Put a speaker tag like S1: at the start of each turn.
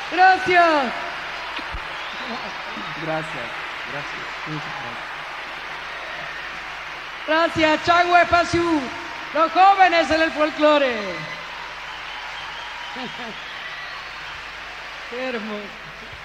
S1: Gracias.
S2: Gracias, gracias, muchas gracias.
S1: Gracias, Changwe Pasiu. Los jóvenes en el folclore. Qué hermoso.